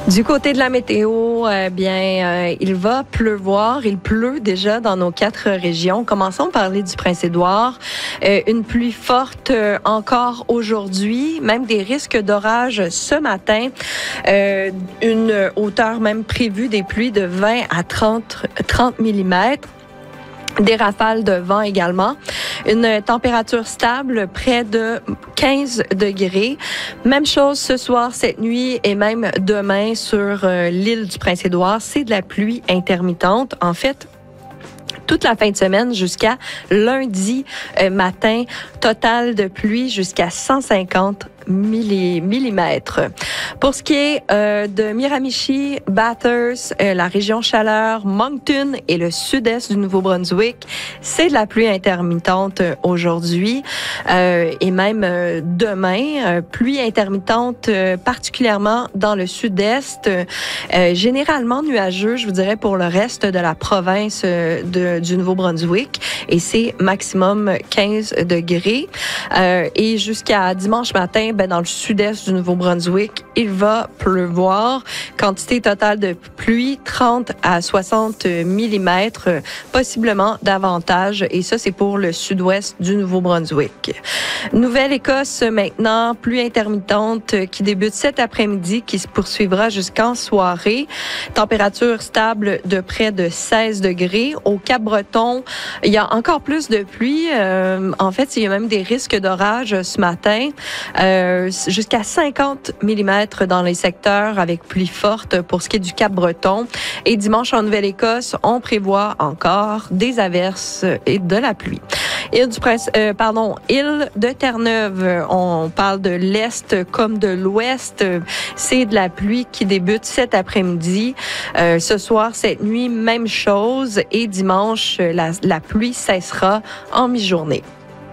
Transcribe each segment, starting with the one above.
Du côté de la météo, il va pleuvoir. Il pleut déjà dans nos 4 régions. Commençons par l'île du Prince-Édouard. Une pluie forte encore aujourd'hui, même des risques d'orage ce matin. Une hauteur même prévue des pluies de 20 à 30 mm. Des rafales de vent également. Une température stable, près de 15 degrés. Même chose ce soir, cette nuit et même demain sur l'île du Prince-Édouard. C'est de la pluie intermittente. En fait, toute la fin de semaine jusqu'à lundi matin. Total de pluie jusqu'à 150 millimètres. Pour ce qui est de Miramichi, Bathurst, la région Chaleur, Moncton et le sud-est du Nouveau-Brunswick, c'est de la pluie intermittente aujourd'hui et même demain. Pluie intermittente particulièrement dans le sud-est, généralement nuageux, je vous dirais, pour le reste de la province du Nouveau-Brunswick et c'est maximum 15 degrés. Et jusqu'à dimanche matin, dans le sud-est du Nouveau-Brunswick, il va pleuvoir. Quantité totale de pluie, 30 à 60 millimètres, possiblement davantage. Et ça, c'est pour le sud-ouest du Nouveau-Brunswick. Nouvelle-Écosse maintenant, pluie intermittente qui débute cet après-midi, qui se poursuivra jusqu'en soirée. Température stable de près de 16 degrés. Au Cap-Breton, il y a encore plus de pluie. En fait, il y a même des risques d'orage ce matin. Jusqu'à 50 mm dans les secteurs avec pluie forte pour ce qui est du Cap-Breton. Et dimanche en Nouvelle-Écosse, on prévoit encore des averses et de la pluie. Île de Terre-Neuve, on parle de l'Est comme de l'Ouest. C'est de la pluie qui débute cet après-midi. Ce soir, cette nuit, même chose. Et dimanche, la pluie cessera en mi-journée.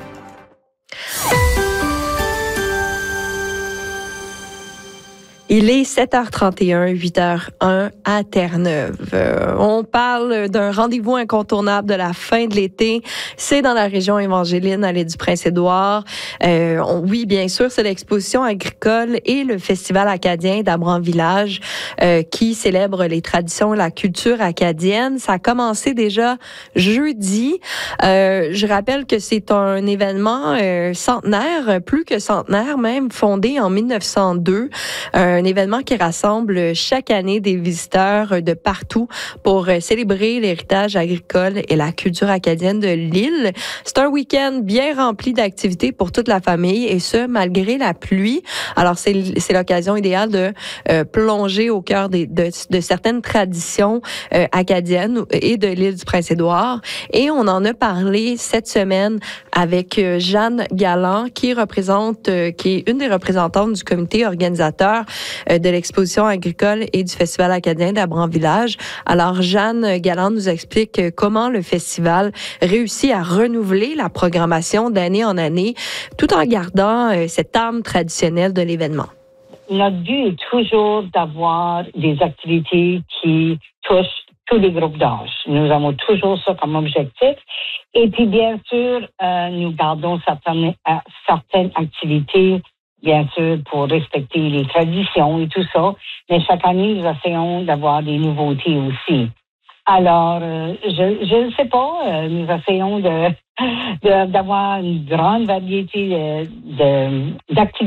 Il est 7h31, 8h01 à Terre-Neuve. On parle d'un rendez-vous incontournable de la fin de l'été. C'est dans la région évangéline à l'île du Prince-Édouard. Oui, bien sûr, c'est l'exposition agricole et le festival acadien d'Abram-Village qui célèbre les traditions et la culture acadienne. Ça a commencé déjà jeudi. Je rappelle que c'est un événement centenaire, plus que centenaire même, fondé en 1902. Un événement qui rassemble chaque année des visiteurs de partout pour célébrer l'héritage agricole et la culture acadienne de l'île. C'est un week-end bien rempli d'activités pour toute la famille et ce, malgré la pluie. Alors, c'est l'occasion idéale de plonger au cœur de certaines traditions acadiennes et de l'île du Prince-Édouard. Et on en a parlé cette semaine avec Jeanne Galland, qui est une des représentantes du comité organisateur de l'exposition agricole et du festival acadien d'Abram-Village. Alors, Jeanne Galland nous explique comment le festival réussit à renouveler la programmation d'année en année, tout en gardant cette âme traditionnelle de l'événement. Notre but est toujours d'avoir des activités qui touchent tous les groupes d'âge. Nous avons toujours ça comme objectif. Et puis, bien sûr, nous gardons certaines activités, bien sûr, pour respecter les traditions et tout ça. Mais chaque année, nous essayons d'avoir des nouveautés aussi. Alors, je ne sais pas, nous essayons d'avoir une grande variété d'activités